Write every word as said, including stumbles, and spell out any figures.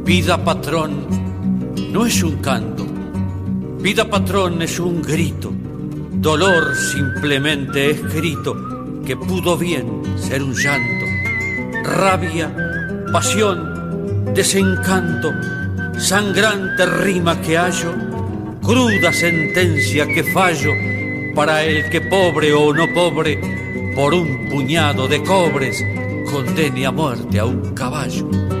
Vida patrón no es un canto, vida patrón es un grito, dolor simplemente escrito que pudo bien ser un llanto, rabia, pasión, desencanto, sangrante rima que hallo, cruda sentencia que fallo para el que pobre o no pobre, por un puñado de cobres condene a muerte a un caballo.